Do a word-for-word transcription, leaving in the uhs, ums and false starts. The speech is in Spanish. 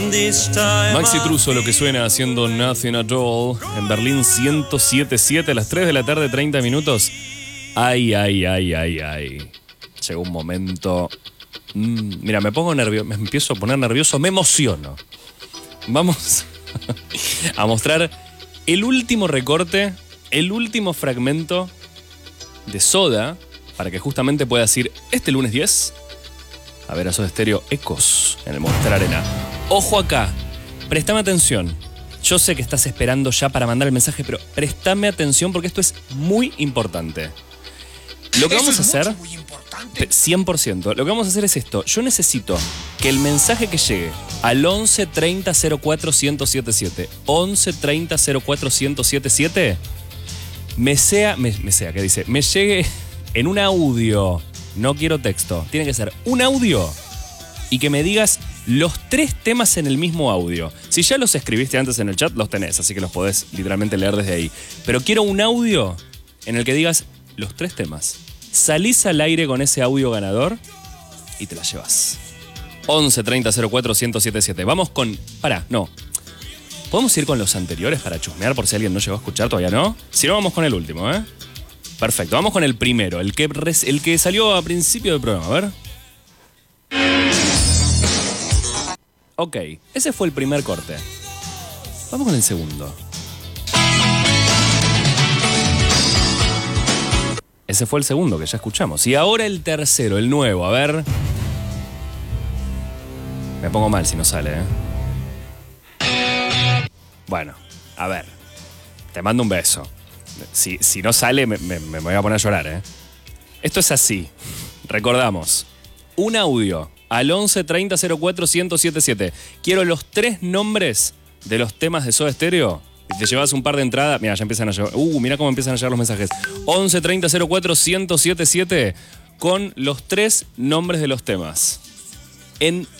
Maxi Truso, lo que suena haciendo Nothing at All. En Berlín ciento siete punto siete a las tres de la tarde, treinta minutos. Ay, ay, ay, ay, ay. Llegó un momento. Mm, mira, me pongo nervioso, me empiezo a poner nervioso, me emociono. Vamos a mostrar el último recorte, el último fragmento de Soda, para que justamente puedas ir este lunes diez a ver a Soda Stereo Ecos en el Movistar Arena. Ojo acá, préstame atención. Yo sé que estás esperando ya para mandar el mensaje, pero préstame atención porque esto es muy importante. Lo que vamos a hacer, cien por ciento, lo que vamos a hacer es esto. Yo necesito que el mensaje que llegue al once treinta cero cuatro ciento setenta y siete, once treinta cero cuatro ciento setenta y siete, me sea, me, me sea, ¿qué dice? Me llegue en un audio, no quiero texto, tiene que ser un audio y que me digas los tres temas en el mismo audio. Si ya los escribiste antes en el chat, los tenés, así que los podés literalmente leer desde ahí. Pero quiero un audio en el que digas los tres temas. Salís al aire con ese audio ganador y te la llevas. once treinta cero cuatro ciento setenta y siete. Vamos con... Pará, no. ¿Podemos ir con los anteriores para chusmear por si alguien no llegó a escuchar? ¿Todavía no? Si no, vamos con el último, ¿eh? Perfecto, vamos con el primero, el que, res, el que salió a principio del programa, a ver. Ok, ese fue el primer corte. Vamos con el segundo. Ese fue el segundo que ya escuchamos. Y ahora el tercero, el nuevo, a ver. Me pongo mal si no sale, ¿eh? Bueno, a ver. Te mando un beso. Si, si no sale, me, me, me voy a poner a llorar, ¿eh? Esto es así. Recordamos. Un audio al once treinta cero cuatro ciento setenta y siete. Quiero los tres nombres de los temas de Soda Stereo. Y te llevas un par de entradas. Mira, ya empiezan a llegar. Uh, mira cómo empiezan a llegar los mensajes. once treinta cero cuatro ciento setenta y siete con los tres nombres de los temas. En